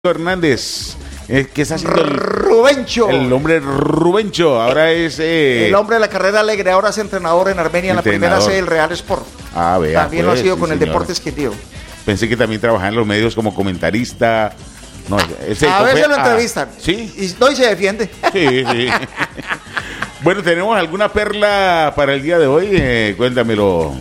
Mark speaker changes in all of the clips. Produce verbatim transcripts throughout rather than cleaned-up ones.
Speaker 1: Hernández, eh, que está haciendo el
Speaker 2: Rubencho.
Speaker 1: El hombre Rubencho, ahora es eh,
Speaker 2: el hombre de la carrera alegre, ahora es entrenador en Armenia, en la primera sede del Real Sport.
Speaker 1: Ah, vea,
Speaker 2: también
Speaker 1: pues,
Speaker 2: lo ha sido
Speaker 1: sí,
Speaker 2: con
Speaker 1: señor.
Speaker 2: el Deportes Quindío.
Speaker 1: Pensé que también trabajaba en los medios como comentarista. No, ese
Speaker 2: a veces
Speaker 1: fue,
Speaker 2: lo
Speaker 1: ah,
Speaker 2: entrevistan.
Speaker 1: Sí.
Speaker 2: Y no, y se defiende.
Speaker 1: Sí, sí. Bueno, ¿tenemos alguna perla para el día de hoy? Eh, cuéntamelo.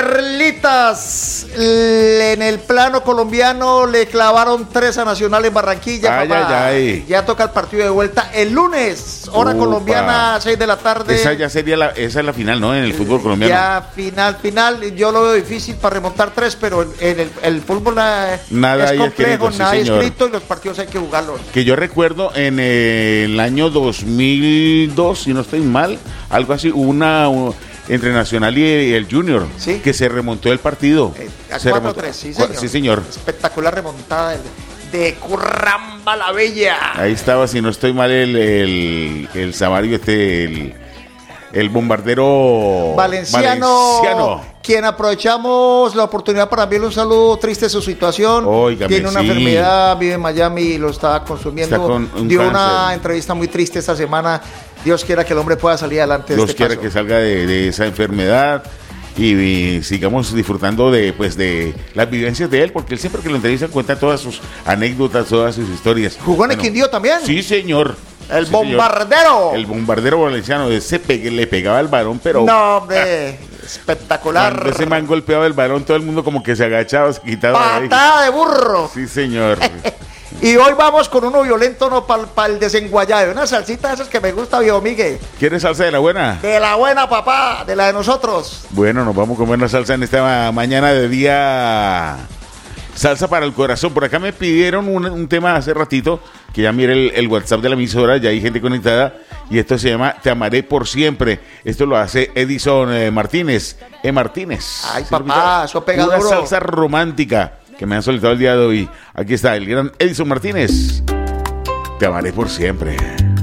Speaker 2: Perlitas. En el plano colombiano le clavaron tres a Nacional en Barranquilla.
Speaker 1: Ay,
Speaker 2: papá.
Speaker 1: ay, ay.
Speaker 2: Ya toca el partido de vuelta el lunes, hora
Speaker 1: Upa.
Speaker 2: colombiana, seis de la tarde.
Speaker 1: Esa ya sería la, esa es la final, ¿no? En el fútbol colombiano.
Speaker 2: Ya final, final. Yo lo veo difícil para remontar tres, pero en el, el fútbol eh,
Speaker 1: Nada
Speaker 2: es
Speaker 1: hay
Speaker 2: complejo,
Speaker 1: escrito, sí,
Speaker 2: nada hay
Speaker 1: señor.
Speaker 2: escrito y los partidos hay que jugarlos.
Speaker 1: Que yo recuerdo en el año dos mil dos, si no estoy mal, algo así, una un, entre Nacional y el Junior,
Speaker 2: ¿Sí?
Speaker 1: que se remontó el partido.
Speaker 2: Eh, a
Speaker 1: Se
Speaker 2: cuatro
Speaker 1: remontó-
Speaker 2: tres, sí,
Speaker 1: cua-
Speaker 2: señor.
Speaker 1: sí, señor.
Speaker 2: Espectacular remontada de, de Curramba la Bella.
Speaker 1: Ahí estaba, si no estoy mal, el, el, el Samario, este, el, el bombardero
Speaker 2: Valenciano,
Speaker 1: Valenciano.
Speaker 2: quien aprovechamos la oportunidad para enviarle un saludo, triste su situación.
Speaker 1: Óigame,
Speaker 2: tiene una
Speaker 1: sí.
Speaker 2: enfermedad, vive en Miami y lo está consumiendo.
Speaker 1: Está con un
Speaker 2: Dio una
Speaker 1: cáncer.
Speaker 2: entrevista muy triste esta semana. Dios quiera que el hombre pueda salir adelante de
Speaker 1: Dios
Speaker 2: este
Speaker 1: quiera
Speaker 2: caso.
Speaker 1: que salga de, de esa enfermedad y, y sigamos disfrutando de pues de las vivencias de él, porque él siempre que lo entrevistan cuenta todas sus anécdotas, todas sus historias.
Speaker 2: ¿Jugó en el
Speaker 1: Bueno,
Speaker 2: Quindío también?
Speaker 1: Sí, señor.
Speaker 2: El
Speaker 1: Sí, señor.
Speaker 2: bombardero.
Speaker 1: El bombardero valenciano, ese pegue, le pegaba el balón, pero
Speaker 2: No, hombre, espectacular.
Speaker 1: cuando ese man golpeaba el balón, todo el mundo como que se agachaba, se quitaba de ahí.
Speaker 2: Patada de burro.
Speaker 1: Sí, señor.
Speaker 2: Y hoy vamos con uno violento, no para pa el desenguayado. Una salsita de esas que me gusta, viejo Miguel.
Speaker 1: ¿Quieres salsa de la buena?
Speaker 2: De la buena, papá, de la de nosotros.
Speaker 1: Bueno, nos vamos a comer una salsa en esta ma- mañana de día. Salsa para el corazón. Por acá me pidieron un, un tema hace ratito, que ya mire el, el WhatsApp de la emisora, ya hay gente conectada, y esto se llama Te amaré por siempre. Esto lo hace Edison eh, Martínez. E. Martínez.
Speaker 2: Ay,
Speaker 1: ¿Sí lo
Speaker 2: papá,
Speaker 1: escuchaba?
Speaker 2: eso pega
Speaker 1: Una
Speaker 2: duro.
Speaker 1: salsa romántica que me han solicitado el día de hoy. Aquí está el gran Edison Martínez. Te amaré por siempre.